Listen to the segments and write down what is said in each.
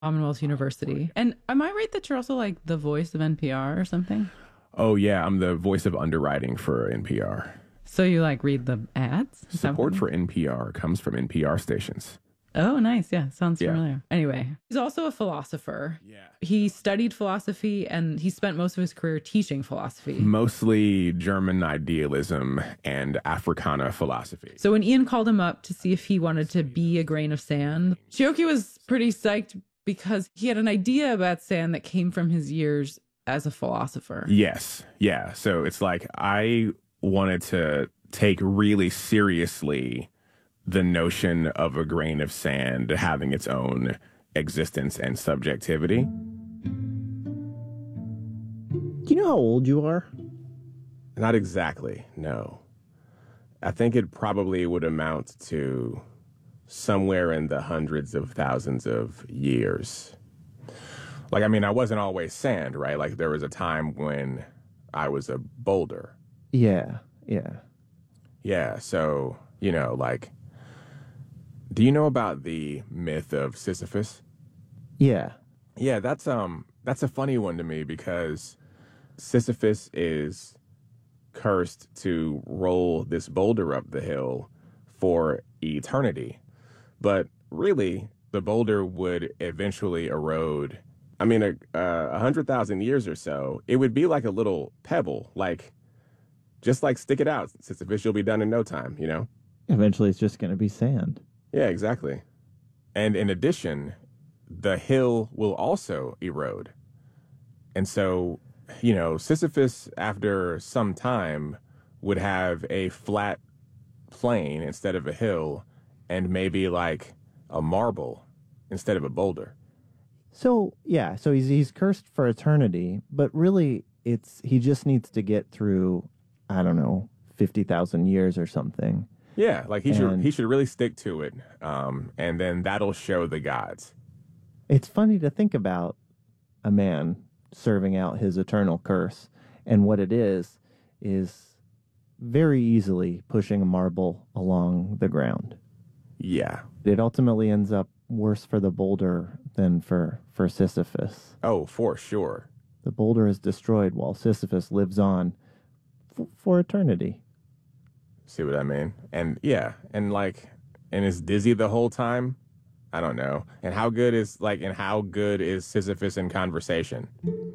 Commonwealth University. And am I right that you're also like the voice of NPR or something? Oh, yeah, I'm the voice of underwriting for NPR. So you like read the ads? Support for NPR comes from NPR stations. Oh, nice. Yeah, sounds Yeah. familiar. Anyway, he's also a philosopher. Yeah. He studied philosophy and he spent most of his career teaching philosophy. Mostly German idealism and Africana philosophy. So when Ian called him up to see if he wanted to be a grain of sand, Chioke was pretty psyched because he had an idea about sand that came from his years as a philosopher. Yes. Yeah. So it's like I wanted to take really seriously the notion of a grain of sand having its own existence and subjectivity. Do you know how old you are? Not exactly, no. I think it probably would amount to somewhere in the hundreds of thousands of years. Like, I mean, I wasn't always sand, right? Like, there was a time when I was a boulder. Yeah. Yeah, so, like, do you know about the myth of Sisyphus? Yeah. Yeah, that's a funny one to me because Sisyphus is cursed to roll this boulder up the hill for eternity. But really, the boulder would eventually erode. I mean, 100,000 years or so, it would be like a little pebble, like, just like stick it out, Sisyphus, you'll be done in no time, Eventually it's just going to be sand. Yeah, exactly. And in addition, the hill will also erode. And so, Sisyphus, after some time, would have a flat plain instead of a hill and maybe like a marble instead of a boulder. So, yeah, so he's cursed for eternity, but really he just needs to get through, I don't know, 50,000 years or something. Yeah, like he should really stick to it, and then that'll show the gods. It's funny to think about a man serving out his eternal curse, and what it is very easily pushing a marble along the ground. Yeah. It ultimately ends up worse for the boulder than for Sisyphus. Oh, for sure. The boulder is destroyed while Sisyphus lives on for eternity. See what I mean? And yeah, and is dizzy the whole time? I don't know. And how good is Sisyphus in conversation?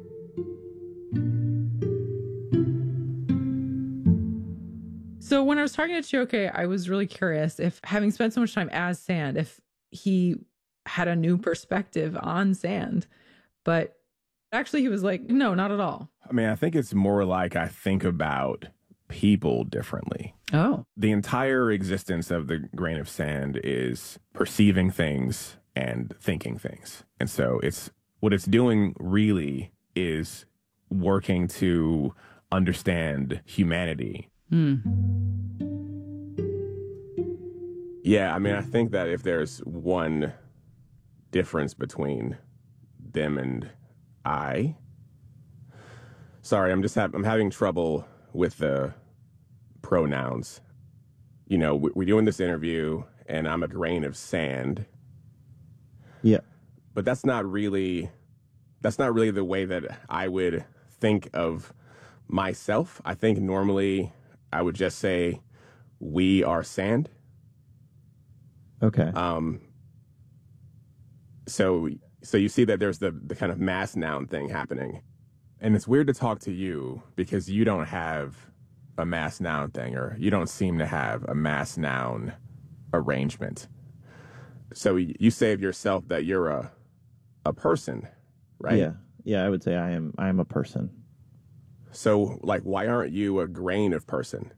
So when I was talking to Chioke, I was really curious if, having spent so much time as sand, if he had a new perspective on sand. But actually he was like, no, not at all. I mean, I think it's more like I think about people differently. Oh. The entire existence of the grain of sand is perceiving things and thinking things. And so what it's doing really is working to understand humanity. Yeah, I mean, I think that if there's one difference between them and I... Sorry, I'm having trouble with the pronouns. We're doing this interview and I'm a grain of sand. Yeah. But that's not really the way that I would think of myself. I think normally I would just say we are sand. Okay. So you see that there's the kind of mass noun thing happening. And it's weird to talk to you because you don't have a mass noun thing, or you don't seem to have a mass noun arrangement. So you say of yourself that you're a person, right? Yeah. Yeah, I would say I am a person. So, why aren't you a grain of person?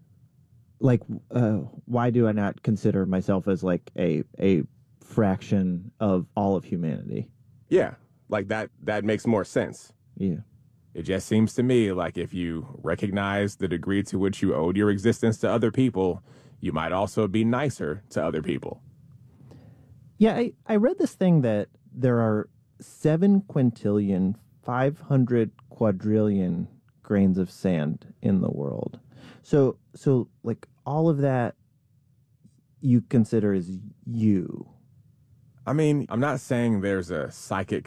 Why do I not consider myself as a fraction of all of humanity? Yeah, that makes more sense. Yeah. It just seems to me like if you recognize the degree to which you owed your existence to other people, you might also be nicer to other people. Yeah, I read this thing that there are 7,500,000,000,000 quadrillion grains of sand in the world. So all of that you consider as you. I mean, I'm not saying there's a psychic